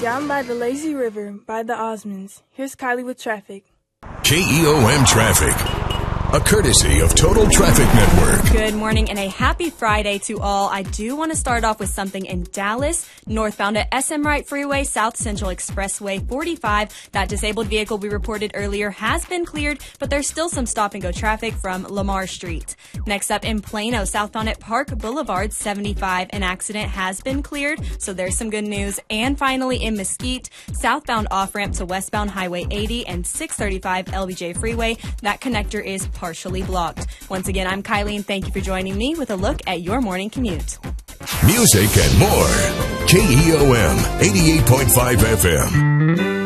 Down by the lazy river, by the Osmonds. Here's Kylie with traffic. KEOM Traffic, a courtesy of Total Traffic Network. Good morning and a happy Friday to all. I do want to start off with something in Dallas, northbound at SM Wright Freeway, South Central Expressway 45. That disabled vehicle we reported earlier has been cleared, but there's still some stop-and-go traffic from Lamar Street. Next up in Plano, southbound at Park Boulevard 75, an accident has been cleared, so there's some good news. And finally in Mesquite, southbound off-ramp to westbound Highway 80 and 635 LBJ Freeway, that connector is partially blocked. Once again, I'm Kylie, and thank you for joining me with a look at your morning commute. Music and more. KEOM 88.5 FM.